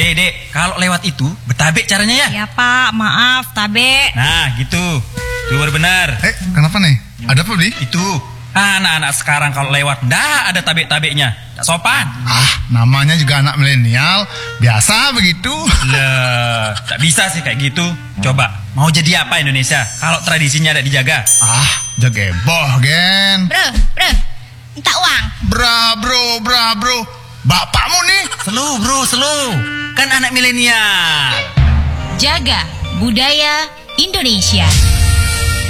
Dek, kalau lewat itu betabek caranya ya? Ya Pak, maaf, tabe. Nah, gitu. Itu baru benar. Kenapa nih? Ada apa, Di? Itu. Anak-anak sekarang kalau lewat, nggak ada tabek-tabeknya. Tak sopan. Namanya juga anak milenial. Biasa begitu. Lah, tak bisa sih kayak gitu. Coba, mau jadi apa Indonesia kalau tradisinya ada dijaga? Jageboh, Gen. Bro, minta uang. Bro. Bapakmu nih. Slow. Kan anak milenial. Jaga budaya Indonesia.